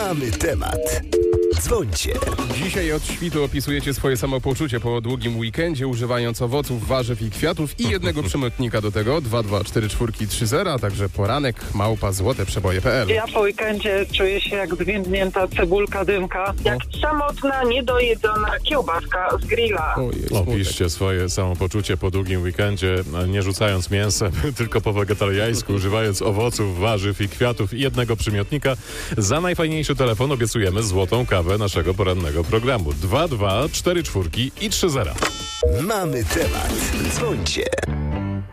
Mamy temat. Dzwońcie. Dzisiaj od świtu opisujecie swoje samopoczucie po długim weekendzie, używając owoców, warzyw i kwiatów i jednego przymiotnika do tego 2244330, a także poranek @złoteprzeboje.pl. Ja po weekendzie czuję się jak zwiędnięta cebulka dymka, jak samotna, niedojedzona kiełbaska z grilla. Opiszcie swoje samopoczucie po długim weekendzie, nie rzucając mięsem, tylko po wegetariańsku, używając owoców, warzyw i kwiatów i jednego przymiotnika. Za najfajniejszy telefon obiecujemy złotą kawę naszego porannego programu. 2244330. Mamy temat. Dzwońcie.